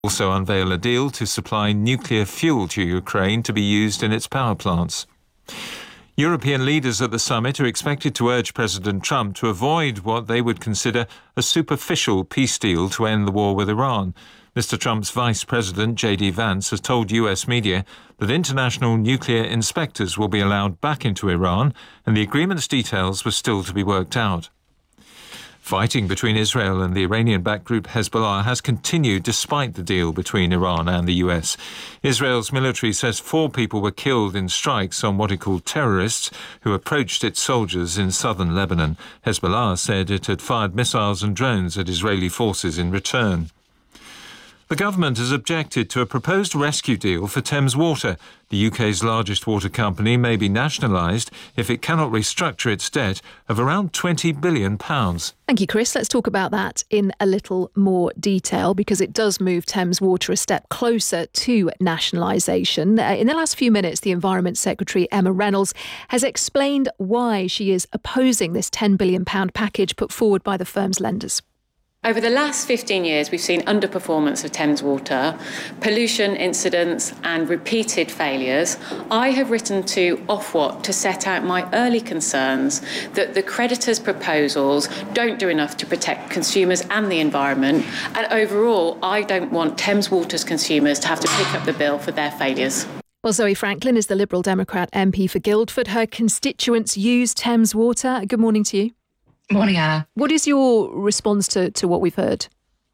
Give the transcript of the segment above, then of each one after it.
Also unveil a deal to supply nuclear fuel to Ukraine to be used in its power plants. European leaders at the summit are expected to urge President Trump to avoid what they would consider a superficial peace deal to end the war with Iran. Mr. Trump's Vice President, J.D. Vance, has told U.S. media that international nuclear inspectors will be allowed back into Iran, and the agreement's details were still to be worked out. Fighting between Israel and the Iranian-backed group Hezbollah has continued despite the deal between Iran and the US. Israel's military says 4 people were killed in strikes on what it called terrorists who approached its soldiers in southern Lebanon. Hezbollah said it had fired missiles and drones at Israeli forces in return. The government has objected to a proposed rescue deal for Thames Water. The UK's largest water company may be nationalised if it cannot restructure its debt of around £20 billion. Thank you, Chris. Let's talk about that in a little more detail because it does move Thames Water a step closer to nationalisation. In the last few minutes, the Environment Secretary, Emma Reynolds, has explained why she is opposing this £10 billion package put forward by the firm's lenders. Over the last 15 years, we've seen underperformance of Thames Water, pollution incidents and repeated failures. I have written to Ofwat to set out my early concerns that the creditors' proposals don't do enough to protect consumers and the environment. And overall, I don't want Thames Water's consumers to have to pick up the bill for their failures. Well, Zoe Franklin is the Liberal Democrat MP for Guildford. Her constituents use Thames Water. Good morning to you. Morning, Anna. What is your response to what we've heard?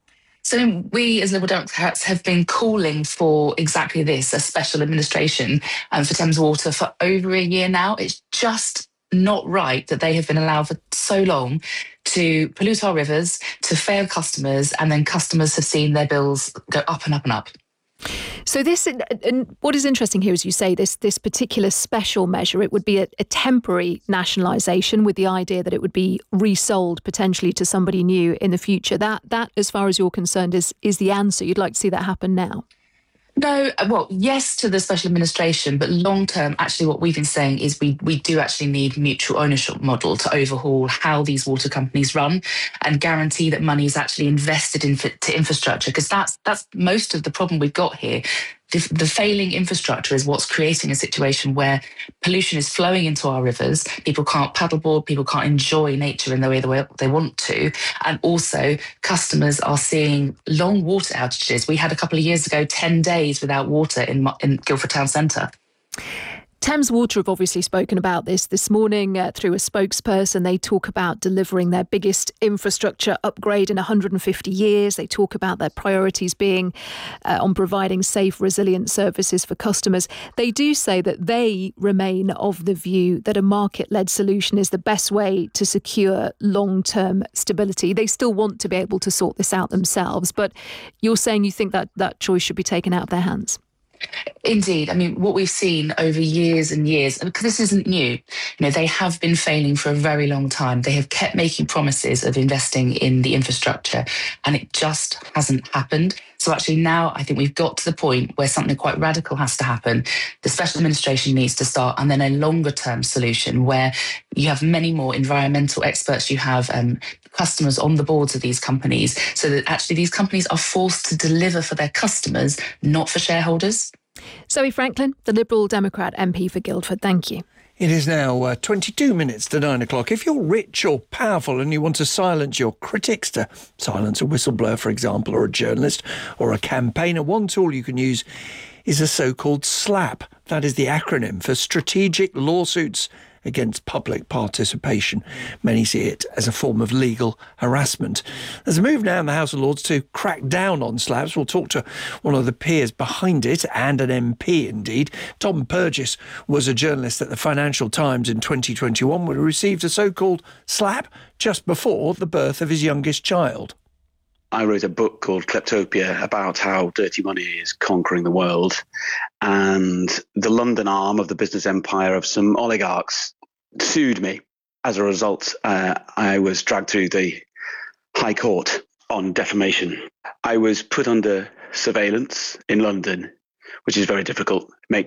So we as Liberal Democrats have been calling for exactly this, a special administration for Thames Water for over a year now. It's just not right that they have been allowed for so long to pollute our rivers, to fail customers, and then customers have seen their bills go up and up and up. So this, and what is interesting here is you say this particular special measure, it would be a temporary nationalisation with the idea that it would be resold potentially to somebody new in the future. That, as far as you're concerned, is the answer. You'd like to see that happen now? No, well, yes to the special administration, but long term, actually what we've been saying is we do actually need mutual ownership model to overhaul how these water companies run and guarantee that money is actually invested into infrastructure, because that's most of the problem we've got here. The failing infrastructure is what's creating a situation where pollution is flowing into our rivers. People can't paddleboard, people can't enjoy nature in the way they want to. And also customers are seeing long water outages. We had a couple of years ago, 10 days without water in Guildford Town Centre. Thames Water have obviously spoken about this morning through a spokesperson. They talk about delivering their biggest infrastructure upgrade in 150 years. They talk about their priorities being on providing safe, resilient services for customers. They do say that they remain of the view that a market-led solution is the best way to secure long-term stability. They still want to be able to sort this out themselves, but you're saying you think that choice should be taken out of their hands. Indeed. I mean, what we've seen over years and years, because this isn't new, they have been failing for a very long time. They have kept making promises of investing in the infrastructure and it just hasn't happened. So actually now I think we've got to the point where something quite radical has to happen. The special administration needs to start, and then a longer term solution where you have many more environmental experts, you have customers on the boards of these companies, so that actually these companies are forced to deliver for their customers, not for shareholders. Zoe Franklin, the Liberal Democrat MP for Guildford. Thank you. It is now 22 minutes to 9 o'clock. If you're rich or powerful and you want to silence your critics, to silence a whistleblower, for example, or a journalist or a campaigner, one tool you can use is a so-called SLAPP. That is the acronym for Strategic Lawsuits Against Public Participation. Many see it as a form of legal harassment. There's a move now in the House of Lords to crack down on SLAPPs. We'll talk to one of the peers behind it, and an MP indeed. Tom Burgess was a journalist at the Financial Times in 2021 when he received a so-called SLAPP just before the birth of his youngest child. I wrote a book called Kleptopia about how dirty money is conquering the world. And the London arm of the business empire of some oligarchs sued me. As a result, I was dragged through the High Court on defamation. I was put under surveillance in London, which is very difficult. It